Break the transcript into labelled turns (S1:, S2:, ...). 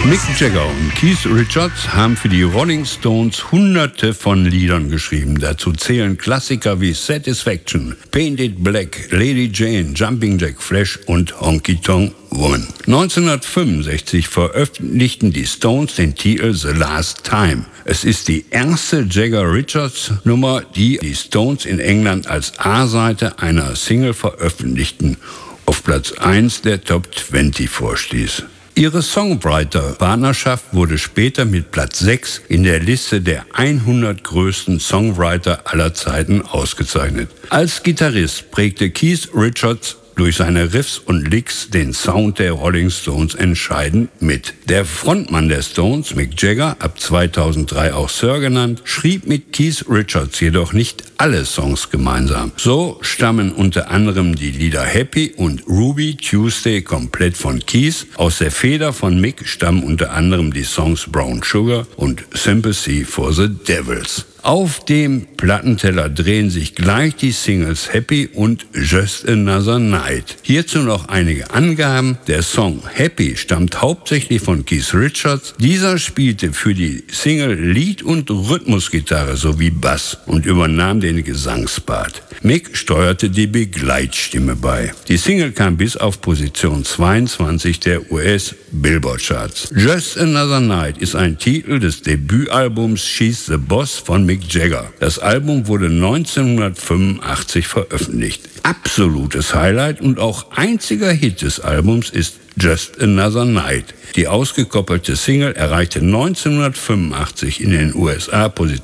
S1: Mick Jagger und Keith Richards haben für die Rolling Stones hunderte von Liedern geschrieben. Dazu zählen Klassiker wie Satisfaction, Painted Black, Lady Jane, Jumping Jack Flash und Honky Tonk Woman. 1965 veröffentlichten die Stones den Titel The Last Time. Es ist die erste Jagger-Richards-Nummer, die die Stones in England als A-Seite einer Single veröffentlichten, auf Platz 1 der Top 20 vorstieß. Ihre Songwriter-Partnerschaft wurde später mit Platz 6 in der Liste der 100 größten Songwriter aller Zeiten ausgezeichnet. Als Gitarrist prägte Keith Richards durch seine Riffs und Licks den Sound der Rolling Stones entscheidend mit. Der Frontmann der Stones, Mick Jagger, ab 2003 auch Sir genannt, schrieb mit Keith Richards jedoch nicht alle Songs gemeinsam. So stammen unter anderem die Lieder Happy und Ruby Tuesday komplett von Keith. Aus der Feder von Mick stammen unter anderem die Songs Brown Sugar und Sympathy for the Devils. Auf dem Plattenteller drehen sich gleich die Singles Happy und Just Another Night. Hierzu noch einige Angaben. Der Song Happy stammt hauptsächlich von Keith Richards. Dieser spielte für die Single Lead- und Rhythmusgitarre sowie Bass und übernahm den Gesangspart. Mick steuerte die Begleitstimme bei. Die Single kam bis auf Position 22 der US-Billboard-Charts. Just Another Night ist ein Titel des Debütalbums She's the Boss von Mick Jagger. Das Album wurde 1985 veröffentlicht. Absolutes Highlight und auch einziger Hit des Albums ist Just Another Night. Die ausgekoppelte Single erreichte 1985 in den USA Position